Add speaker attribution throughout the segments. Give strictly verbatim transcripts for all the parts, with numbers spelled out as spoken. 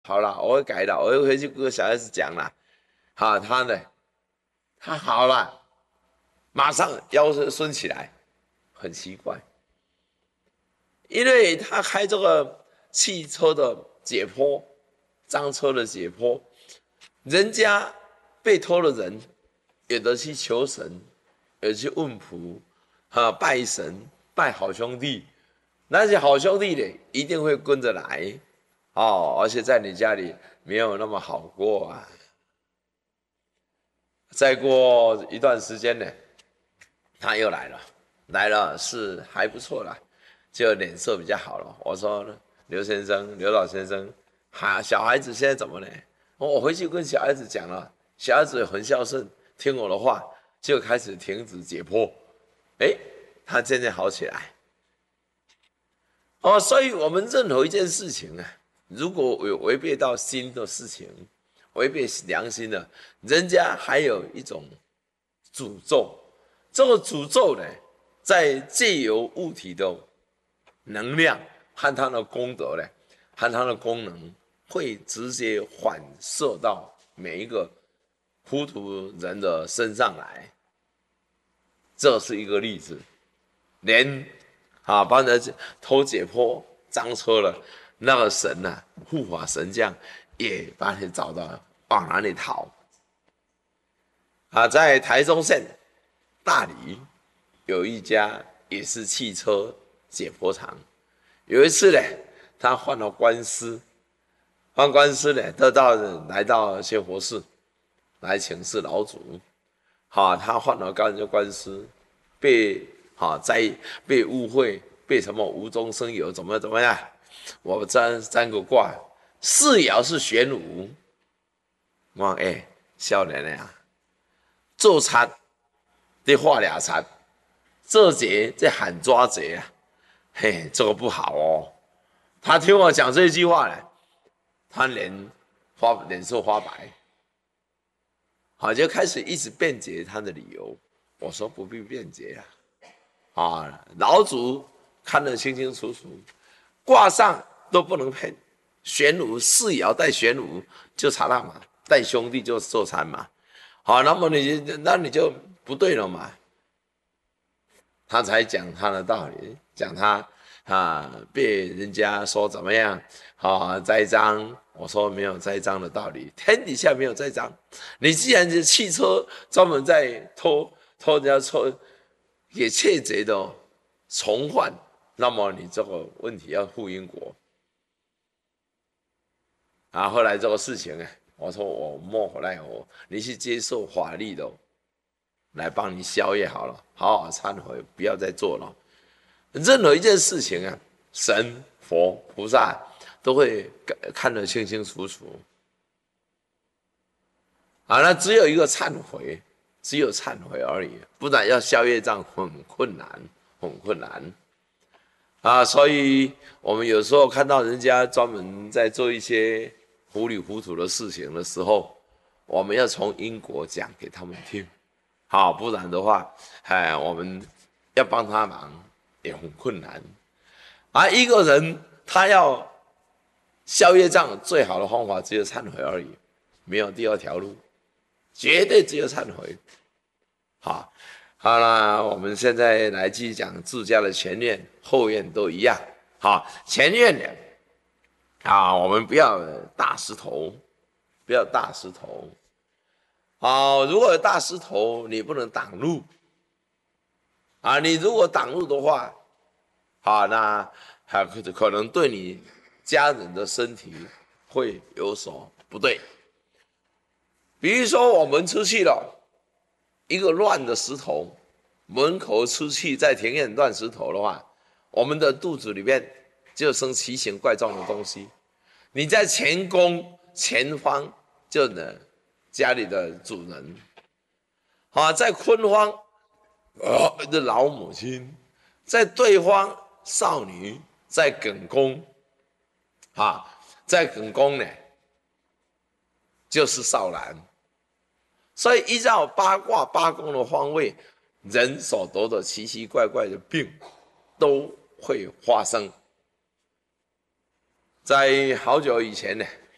Speaker 1: 好了，我会改的，我会回去跟小孩子讲了。好，他呢，他好了，马上腰伸起来，很奇怪，因为他开这个汽车的解剖，赃车的解剖，人家被偷的人，有的去求神，有的去问卜，啊，拜神，拜好兄弟，那些好兄弟呢，一定会跟着来，哦，而且在你家里没有那么好过啊。再过一段时间呢，他又来了，来了是还不错啦，就脸色比较好了。我说刘先生，刘老先生，哈，小孩子现在怎么呢？我回去跟小孩子讲了，小孩子很孝顺，听我的话，就开始停止解剖。哎，他渐渐好起来。哦，所以我们任何一件事情啊，如果有违背到心的事情，违背良心的，人家还有一种诅咒。这个诅咒呢，在借由物体的能量和它的功德呢，和它的功能，会直接反射到每一个糊涂人的身上来。这是一个例子，连啊帮人偷解剖赃车了，那个神呐、啊，护法神将也把你找到往哪里逃啊？在台中县大理有一家也是汽车解剖厂，有一次呢，他犯了官司，犯官司呢，得到来到仙佛寺来请示老祖。好，他犯了高人的官司，被好在被误会，被什么无中生有，怎么怎么样？我占占个卦，四爻是玄武。我讲哎，少年的啊，做贼得画俩贼，做贼在喊抓贼啊，嘿，这个不好哦。他听我讲这句话呢，他脸发脸色发白。好，就开始一直辩解他的理由。我说不必辩解啊，啊，老祖看得清清楚楚，卦上都不能骗。玄武四爻带玄武就查他嘛，带兄弟就做餐嘛。好，那么你那你就不对了嘛。他才讲他的道理，讲他啊被人家说怎么样啊栽赃。我说没有栽赃的道理，天底下没有栽赃。你既然是汽车专门在偷偷人家车，也窃贼的从犯，那么你这个问题要负因果。啊，后来这个事情啊，我说我莫回来我，你去接受法律的来帮你消业好了，好好忏悔，不要再做了。任何一件事情啊，神佛菩萨都会看得清清楚楚。啊，那只有一个忏悔，只有忏悔而已，不然要消业障很困难，很困难。啊，所以我们有时候看到人家专门在做一些糊里糊涂的事情的时候，我们要从因果讲给他们听，好，不然的话，哎，我们要帮他忙也很困难。而一个人他要消业障，最好的方法只有忏悔而已，没有第二条路，绝对只有忏悔。好，好了，我们现在来继续讲自家的前院、后院都一样。好，前院呢，啊，我们不要大石头，不要大石头。好，如果有大石头，你不能挡路。啊，你如果挡路的话，好，那还可能对你家人的身体会有所不对。比如说，我们出去了。一个乱的石头，门口出去在庭院乱石头的话，我们的肚子里面就生奇形怪状的东西。你在前宫前方，就呢家里的主人，啊，在坤方，呃的老母亲，在对方少女，在艮宫，啊，在艮宫呢就是少男。所以依照八卦八宫的方位，人所得的奇奇怪怪的病都会发生。在好久以前呢，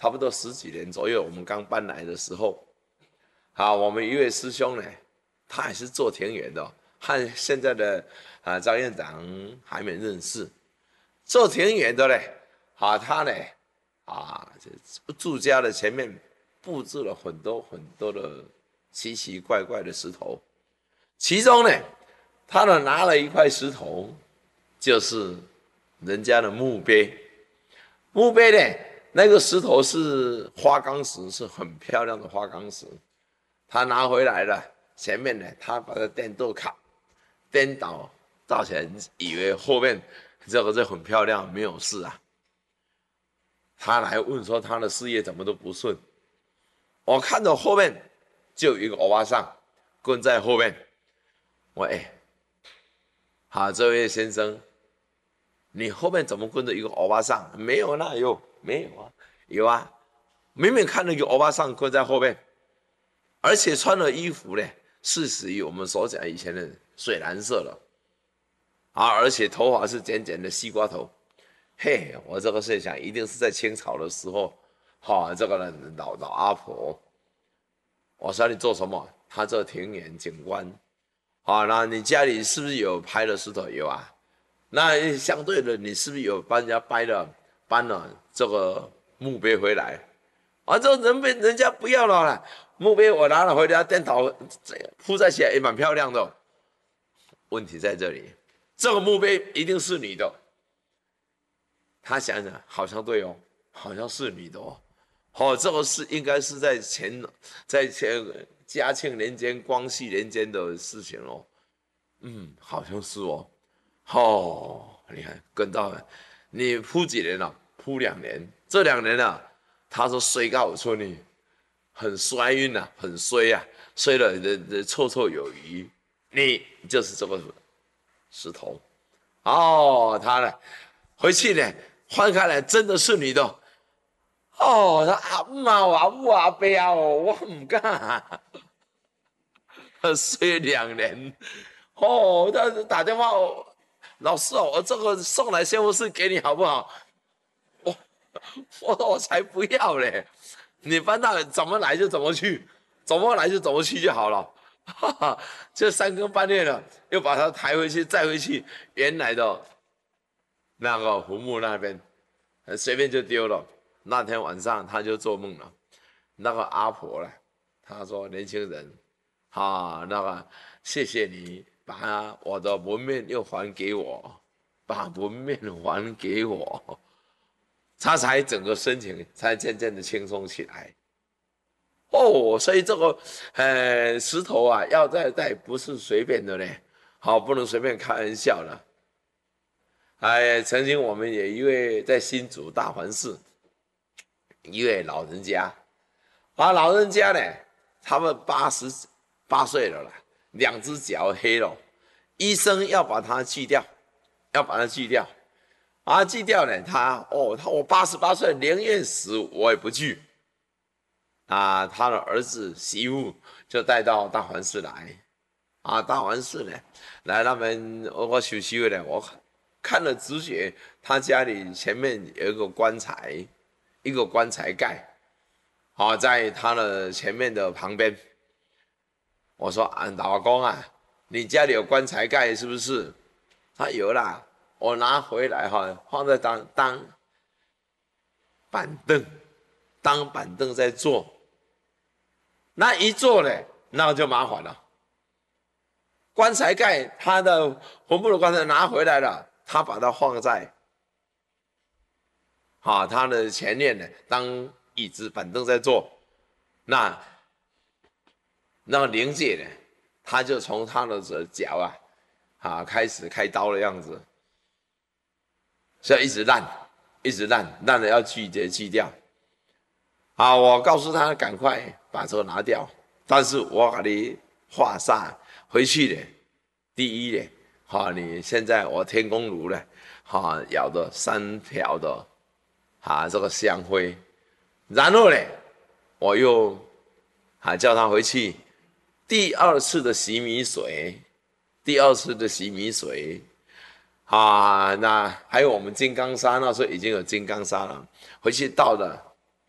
Speaker 1: 差不多十几年左右，我们刚搬来的时候，好，我们一位师兄呢，他也是做田园的，和现在的啊张院长还没认识，做田园的嘞，啊，他呢，啊，住家的前面布置了很多很多的奇奇怪怪的石头，其中呢，他呢拿了一块石头，就是人家的墓碑，墓碑呢。那个石头是花岗石，是很漂亮的花岗石。他拿回来了，前面呢，他把它颠倒卡，颠倒造起来，以为后面这个就很漂亮，没有事啊。他来问说他的事业怎么都不顺。我看到后面就有一个欧巴桑跟在后面，我哎，好，这位先生，你后面怎么跟着一个欧巴桑？没有那有。没有啊，有啊，明明看到有欧巴桑跟在后面，而且穿的衣服呢是属于我们所讲以前的水蓝色的，啊，而且头发是剪剪的西瓜头，嘿，我这个是想一定是在清朝的时候，哈、哦，这个人老老阿婆，我说你做什么？他做田园景观，好、哦，那你家里是不是有拍的石头？有啊，那相对的，你是不是有帮人家掰了？搬了这个墓碑回来，啊，这人被人家不要了啦，墓碑我拿了回家颠倒铺在起来也蛮漂亮的。问题在这里，这个墓碑一定是你的。他想想，好像对哦，好像是你的哦。哦，这个是应该是在前在前嘉庆年间、光绪年间的事情哦。嗯，好像是哦。哦，你看跟到了，你铺几年了？铺两年，这两年啊，他说衰到村里，很衰运啊，很衰啊，衰了的臭臭有余。你就是这个石头，哦，他呢，回去呢翻开来，真的是你的。哦，他阿姆啊，我阿姆阿伯啊，我唔敢，衰两年。哦，他打电话，老师哦，我这个送来宣布室给你好不好？我我我才不要嘞！你搬到怎么来就怎么去，怎么来就怎么去就好了。哈哈，这三更半夜了，又把它抬回去，再回去原来的那个坟墓那边，随便就丢了。那天晚上他就做梦了，那个阿婆了，他说：“年轻人，啊，那个谢谢你把我的门面又还给我，把门面还给我。”他才整个心情才渐渐的轻松起来。哦，所以这个呃石头啊，要再带不是随便的嘞，好，不能随便开玩笑了。哎，曾经我们有一位在新竹大环寺，一位老人家，啊，老人家呢，他们八十八岁了啦，两只脚黑了，医生要把它锯掉，要把它锯掉。啊，锯掉呢？他哦，他我八十八岁宁愿死我也不锯。啊，他的儿子媳妇就带到大环寺来。啊，大环寺呢，来他们我休息了呢，我看了直觉，他家里前面有一个棺材，一个棺材盖，好、啊，在他的前面的旁边。我说啊，老公啊，你家里有棺材盖是不是？他有啦。我拿回来哈，放在当当板凳，当板凳在坐。那一坐呢，那就麻烦了。棺材盖，他的坟墓的棺材拿回来了，他把它放在，好，他的前面呢，当椅子板凳在坐。那那个灵界呢，他就从他的脚啊，啊开始开刀的样子。所以一直烂，一直烂，烂了要锯掉，锯掉。啊，我告诉他赶快把这个拿掉，但是我给你画煞回去的。第一呢，好、啊，你现在我天公炉呢，好、啊，咬的三条的，啊，这个香灰，然后呢，我又啊叫他回去，第二次的洗米水，第二次的洗米水。啊，那还有我们金刚砂，那时候已经有金刚砂了，回去倒的